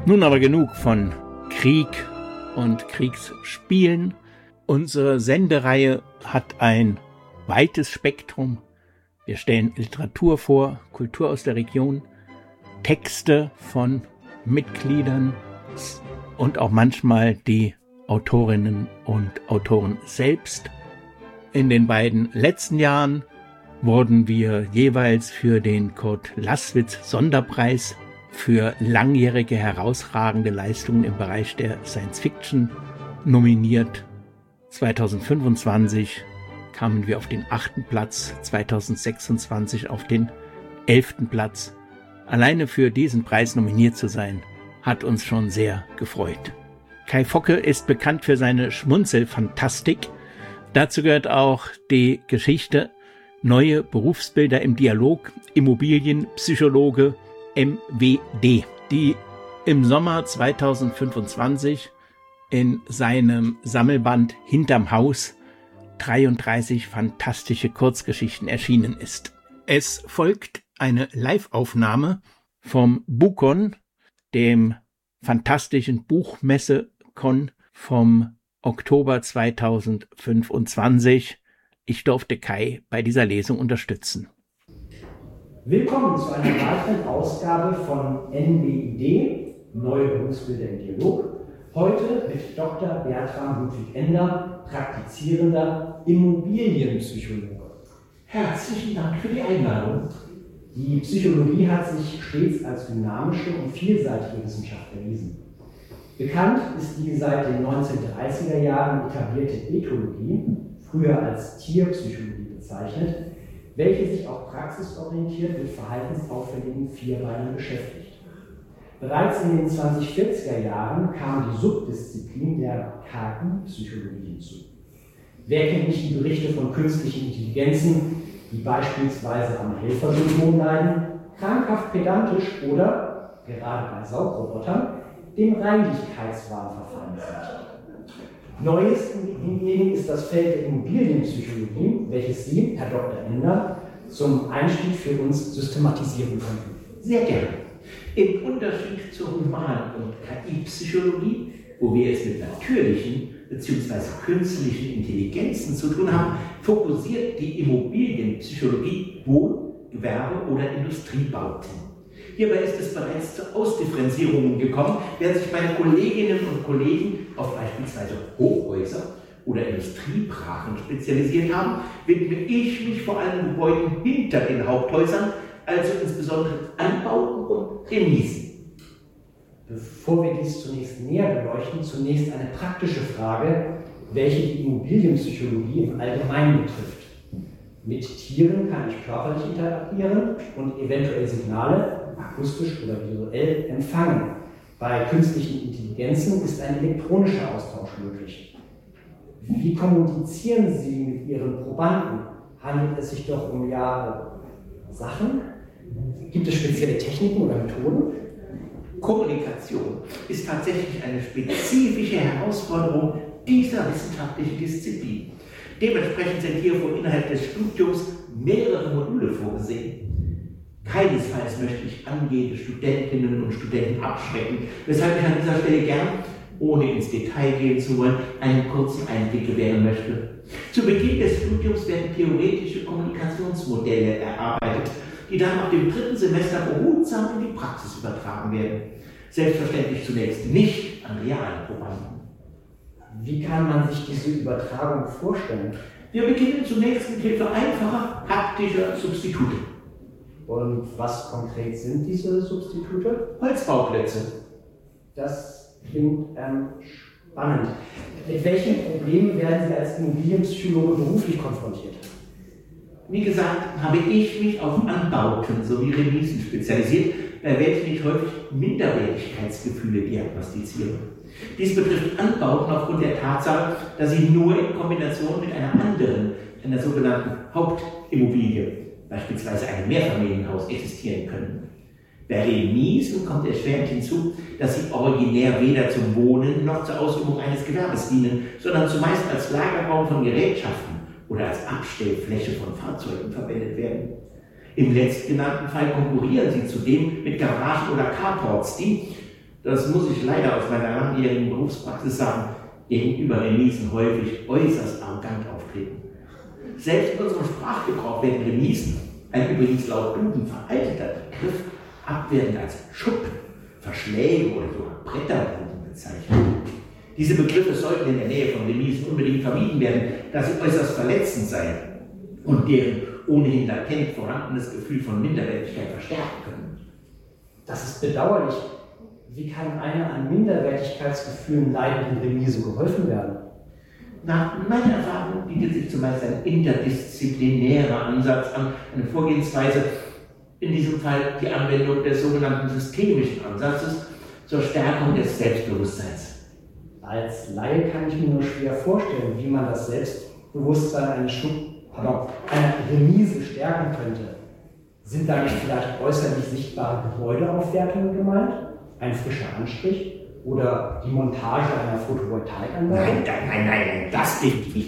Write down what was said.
Nun aber genug von Krieg und Kriegsspielen. Unsere Sendereihe hat ein weites Spektrum. Wir stellen Literatur vor, Kultur aus der Region, Texte von Mitgliedern und auch manchmal die Autorinnen und Autoren selbst. In den beiden letzten Jahren wurden wir jeweils für den Kurt Laßwitz Sonderpreis für langjährige herausragende Leistungen im Bereich der Science Fiction nominiert. 2025 kamen wir auf den 8. Platz, 2026 auf den 11. Platz. Alleine für diesen Preis nominiert zu sein, hat uns schon sehr gefreut. Kai Focke ist bekannt für seine Schmunzelfantastik. Dazu gehört auch die Geschichte Neue Berufsbilder im Dialog, Immobilienpsychologe MWD, die im Sommer 2025 in seinem Sammelband Hinterm Haus 33 fantastische Kurzgeschichten erschienen ist. Es folgt eine Live-Aufnahme vom Bukon, dem fantastischen Buchmesse-Con vom Oktober 2025. Ich durfte Kai bei dieser Lesung unterstützen. Willkommen zu einer weiteren Ausgabe von NBID, Neue Berufsbilder im Dialog. Heute mit Dr. Bertram Ludwig Ender, praktizierender Immobilienpsychologe. Herzlichen Dank für die Einladung. Die Psychologie hat sich stets als dynamische und vielseitige Wissenschaft erwiesen. Bekannt ist die seit den 1930er Jahren etablierte Ethologie, früher als Tierpsychologie bezeichnet, welche sich auch praxisorientiert mit verhaltensauffälligen Vierbeinern beschäftigt. Bereits in den 2040er Jahren kam die Subdisziplin der KI-Psychologie hinzu. Wer kennt nicht die Berichte von künstlichen Intelligenzen, die beispielsweise am Helfersyndrom leiden, krankhaft pedantisch oder, gerade bei Saugrobotern, dem Reinlichkeitswahn verfallen sind. Neues hingegen ist das Feld der Immobilienpsychologie, welches Sie, Herr Dr. Ender, zum Einstieg für uns systematisieren können. Sehr gerne. Im Unterschied zur Human- und KI-Psychologie, wo wir es mit natürlichen bzw. künstlichen Intelligenzen zu tun haben, fokussiert die Immobilienpsychologie Wohn-, Gewerbe- oder Industriebauten. Hierbei ist es bereits zu Ausdifferenzierungen gekommen, während sich meine Kolleginnen und Kollegen auf beispielsweise Hochhäuser oder Industriebrachen spezialisiert haben, widme ich mich vor allem Gebäuden hinter den Haupthäusern, also insbesondere Anbauten und Remisen. Bevor wir dies zunächst näher beleuchten, zunächst eine praktische Frage, welche die Immobilienpsychologie im Allgemeinen betrifft. Mit Tieren kann ich körperlich interagieren und eventuell Signale, akustisch oder visuell, empfangen. Bei künstlichen Intelligenzen ist ein elektronischer Austausch möglich. Wie kommunizieren Sie mit Ihren Probanden? Handelt es sich doch um Sachen? Gibt es spezielle Techniken oder Methoden? Kommunikation ist tatsächlich eine spezifische Herausforderung dieser wissenschaftlichen Disziplin. Dementsprechend sind hierfür innerhalb des Studiums mehrere Module vorgesehen. Keinesfalls möchte ich angehende Studentinnen und Studenten abschrecken, weshalb ich an dieser Stelle gern, ohne ins Detail gehen zu wollen, einen kurzen Einblick gewähren möchte. Zu Beginn des Studiums werden theoretische Kommunikationsmodelle erarbeitet, die dann ab dem 3. Semester behutsam in die Praxis übertragen werden. Selbstverständlich zunächst nicht an realen Probanden. Wie kann man sich diese Übertragung vorstellen? Wir beginnen zunächst mit Hilfe einfacher haptischer Substitute. Und was konkret sind diese Substitute? Holzbauplätze. Das klingt spannend. Mit welchen Problemen werden Sie als Immobilienpsychologe beruflich konfrontiert? Wie gesagt, habe ich mich auf Anbauten sowie Remisen spezialisiert, bei welchen ich häufig Minderwertigkeitsgefühle diagnostiziere. Dies betrifft Anbauten aufgrund der Tatsache, dass sie nur in Kombination mit einer anderen, einer sogenannten Hauptimmobilie, beispielsweise einem Mehrfamilienhaus, existieren können. Bei Remisen kommt erschwerend hinzu, dass sie originär weder zum Wohnen noch zur Ausübung eines Gewerbes dienen, sondern zumeist als Lagerraum von Gerätschaften oder als Abstellfläche von Fahrzeugen verwendet werden. Im letztgenannten Fall konkurrieren sie zudem mit Garagen oder Carports, die, Das muss ich leider aus meiner langjährigen Berufspraxis sagen, gegenüber Remisen häufig äußerst arrogant auftreten. Selbst in unserem Sprachgebrauch werden Remisen, ein übrigens laut Duden veralteter Begriff, abwertend als Schuppen, Verschläge oder sogar Bretterbuden bezeichnet. Diese Begriffe sollten in der Nähe von Remisen unbedingt vermieden werden, da sie äußerst verletzend seien und deren ohnehin latent vorhandenes Gefühl von Minderwertigkeit verstärken können. Das ist bedauerlich. Wie kann einer an Minderwertigkeitsgefühlen leidenden Remisen geholfen werden? Nach meiner Erfahrung bietet sich zumeist ein interdisziplinärer Ansatz an, eine Vorgehensweise, in diesem Fall die Anwendung des sogenannten systemischen Ansatzes zur Stärkung des Selbstbewusstseins. Als Laie kann ich mir nur schwer vorstellen, wie man das Selbstbewusstsein einer Remise stärken könnte. Sind da nicht vielleicht äußerlich sichtbare Gebäudeaufwertungen gemeint? Ein frischer Anstrich? Oder die Montage einer Photovoltaikanlage? Nein, das definitiv nicht.